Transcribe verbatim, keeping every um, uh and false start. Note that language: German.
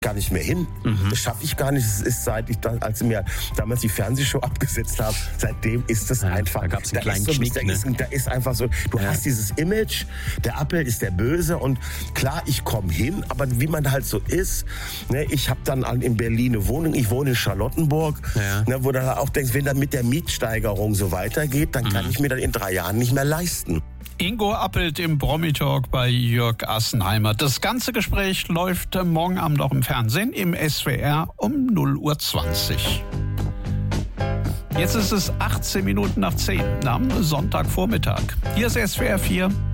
gar nicht mehr hin. Mhm. Das schaffe ich gar nicht. Es ist seit ich da, als sie mir damals die Fernsehshow abgesetzt haben, seitdem ist es ja, einfach. Da gab es einen kleinen so, Knick, da, ne? ist, da ist einfach so, du ja. hast dieses Image, der Appel ist der Böse und klar, ich komme hin, aber wie man halt so ist, ne, ich habe dann in Berlin eine Wohnung, ich wohne in Charlottenburg, ja. ne, wo du dann auch denkst, wenn dann mit der Mietsteigerung so weitergeht, dann mhm. kann ich mir dann in drei Jahren nicht mehr leisten. Ingo Appelt im Promi-Talk bei Jörg Assenheimer. Das ganze Gespräch läuft morgen Abend auch im Fernsehen, im S W R um null Uhr zwanzig. Jetzt ist es achtzehn Minuten nach zehn am Sonntagvormittag. Hier ist S W R vier.